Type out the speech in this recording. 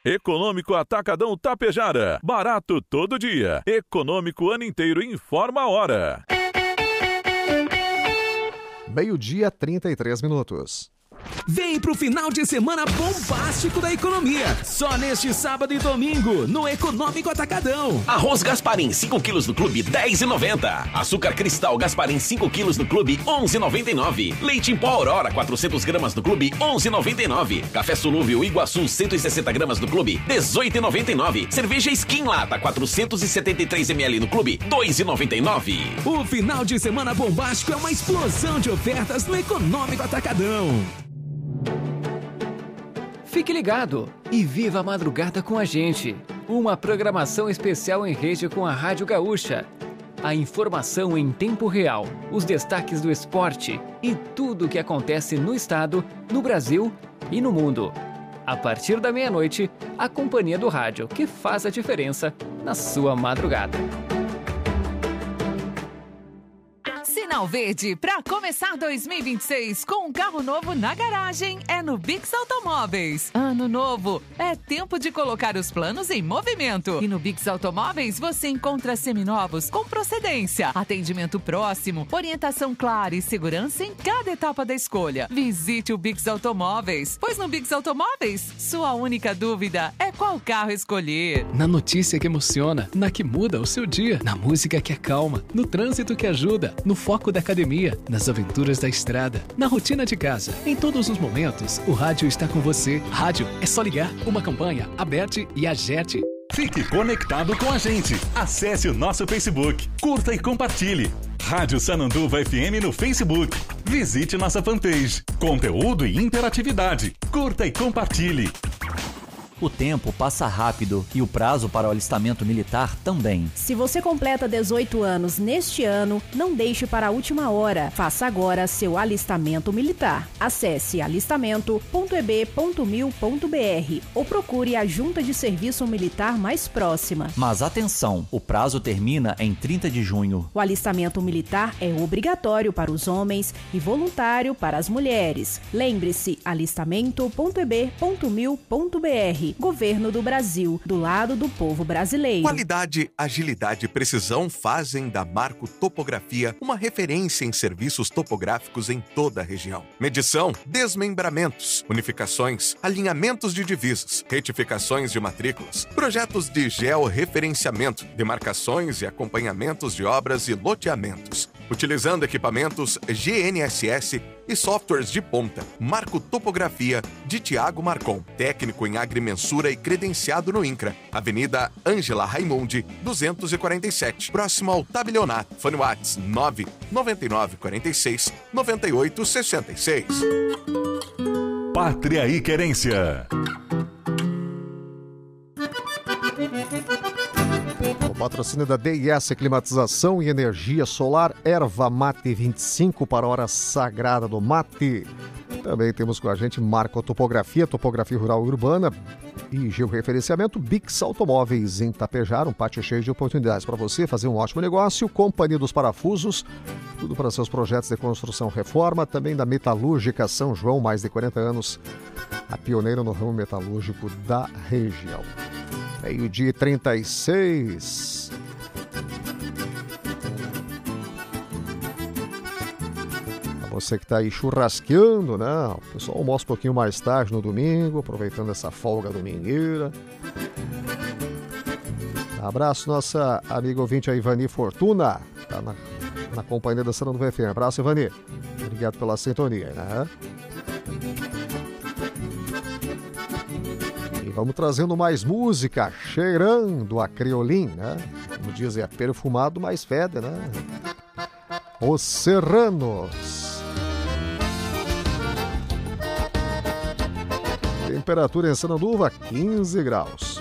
Econômico Atacadão Tapejara. Barato todo dia. Econômico ano inteiro. Informa a hora. 12h33. Vem pro final de semana bombástico da economia. Só neste sábado e domingo, no Econômico Atacadão. Arroz Gasparim 5 quilos no Clube, R$10,90. Açúcar Cristal Gasparim 5 quilos no Clube, R$11,99. Leite em pó Aurora 400 gramas no Clube, R$11,99. Café Solúvel Iguaçu 160 gramas no Clube, R$18,99. Cerveja Skin Lata 473 ml no Clube, R$2,99. O final de semana bombástico é uma explosão de ofertas no Econômico Atacadão. Fique ligado e viva a madrugada com a gente. Uma programação especial em rede com a Rádio Gaúcha. A informação em tempo real, os destaques do esporte e tudo o que acontece no estado, no Brasil e no mundo. A partir da meia-noite, a companhia do rádio que faz a diferença na sua madrugada. Sinal verde para começar 2026 com um carro novo na garagem é no Bix Automóveis. Ano novo é tempo de colocar os planos em movimento. E no Bix Automóveis você encontra seminovos com procedência, atendimento próximo, orientação clara e segurança em cada etapa da escolha. Visite o Bix Automóveis, pois no Bix Automóveis sua única dúvida é qual carro escolher. Na notícia que emociona, na que muda o seu dia, na música que acalma, no trânsito que ajuda, no foco da academia, nas aventuras da estrada, na rotina de casa. Em todos os momentos, o rádio está com você. Rádio é só ligar. Uma campanha, Aberte e Agete. Fique conectado com a gente. Acesse o nosso Facebook. Curta e compartilhe. Rádio Sananduva FM no Facebook. Visite nossa fanpage. Conteúdo e interatividade. Curta e compartilhe. O tempo passa rápido e o prazo para o alistamento militar também. Se você completa 18 anos neste ano, não deixe para a última hora. Faça agora seu alistamento militar. Acesse alistamento.eb.mil.br ou procure a junta de serviço militar mais próxima. Mas atenção, o prazo termina em 30 de junho. O alistamento militar é obrigatório para os homens e voluntário para as mulheres. Lembre-se, alistamento.eb.mil.br. Governo do Brasil, do lado do povo brasileiro. Qualidade, agilidade e precisão fazem da Marco Topografia uma referência em serviços topográficos em toda a região. Medição, desmembramentos, unificações, alinhamentos de divisas, retificações de matrículas, projetos de georreferenciamento, demarcações e acompanhamentos de obras e loteamentos. Utilizando equipamentos GNSS e softwares de ponta. Marco Topografia de Tiago Marcon, técnico em agrimensura e credenciado no INCRA. Avenida Ângela Raimundi, 247, próximo ao Tabelionato. Fone Whats 99946 9866. Pátria e Querência. O patrocínio da DIS Climatização e Energia Solar, Erva Mate 25 para a hora sagrada do mate. Também temos com a gente Marco Topografia, Topografia Rural e Urbana e georreferenciamento. Bix Automóveis em Tapejara, um pátio cheio de oportunidades para você fazer um ótimo negócio. Companhia dos Parafusos, tudo para seus projetos de construção e reforma. Também da Metalúrgica São João, mais de 40 anos, a pioneira no ramo metalúrgico da região. Meio-dia 36. Pra você que está aí churrasqueando, né? O pessoal almoça um pouquinho mais tarde no domingo, aproveitando essa folga domingueira. Abraço, nossa amiga ouvinte, a Ivani Fortuna. Tá na companhia da Sananduva FM. Abraço, Ivani. Obrigado pela sintonia, né? Vamos trazendo mais música, cheirando a criolim, né? Como dizem, é perfumado, mas fede, né? Os Serranos. Temperatura em Sananduva, 15 graus.